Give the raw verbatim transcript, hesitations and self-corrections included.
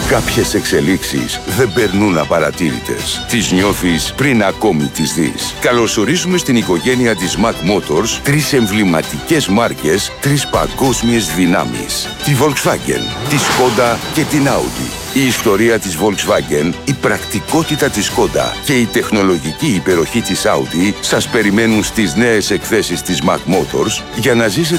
Κάποιες εξελίξεις δεν περνούν απαρατήρητες. Τις νιώθεις πριν ακόμη τις δεις. Καλωσορίζουμε στην οικογένεια της Mac Motors τρεις εμβληματικές μάρκες, τρεις παγκόσμιες δυνάμεις. Τη Volkswagen, τη Skoda και την Audi. Η ιστορία της Volkswagen, η πρακτικότητα της Skoda και η τεχνολογική υπεροχή της Audi σας περιμένουν στις νέες εκθέσεις της Mac Motors για να ζήσετε